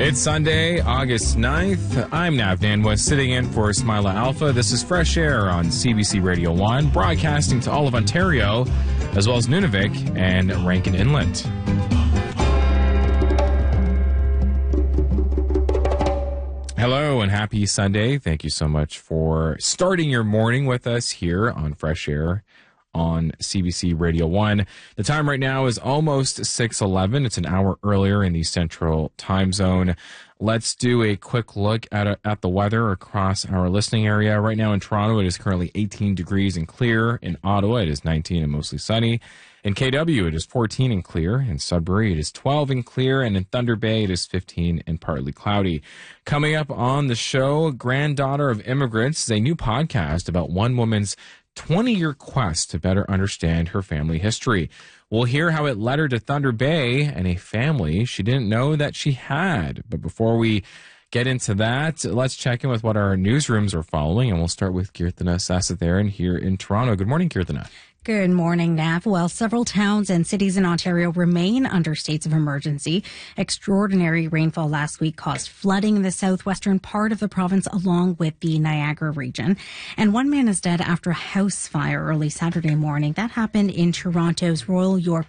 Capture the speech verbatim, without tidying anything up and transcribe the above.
It's Sunday, August ninth. I'm Nav Nanwa, sitting in for Smilah Alpha. This is Fresh Air on C B C Radio one, broadcasting to all of Ontario, as well as Nunavik and Rankin Inlet. Hello and happy Sunday. Thank you so much for starting your morning with us here on Fresh Air on C B C Radio one. The time right now is almost six eleven. It's an hour earlier in the Central Time Zone. Let's do a quick look at a, at the weather across our listening area. Right now in Toronto, it is currently eighteen degrees and clear. In Ottawa, it is nineteen and mostly sunny. In K W, it is fourteen and clear. In Sudbury, it is twelve and clear. And in Thunder Bay, it is fifteen and partly cloudy. Coming up on the show, Granddaughter of Immigrants is a new podcast about one woman's twenty-year quest to better understand her family history. We'll hear how it led her to Thunder Bay and a family she didn't know that she had. But before we get into that, let's check in with what our newsrooms are following, and we'll start with Kirtana Sasatharan here in Toronto. Good morning, Kirtana. Good morning, Nav. Well, several towns and cities in Ontario remain under states of emergency. Extraordinary rainfall last week caused flooding in the southwestern part of the province along with the Niagara region. And one man is dead after a house fire early Saturday morning. That happened in Toronto's Royal York